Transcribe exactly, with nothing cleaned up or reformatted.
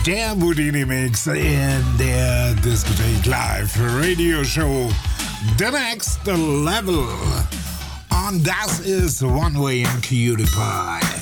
Der Boudini Mix in der Diskothek Live Radio Show The Next Level. Und das ist One Way in Cutie Pie.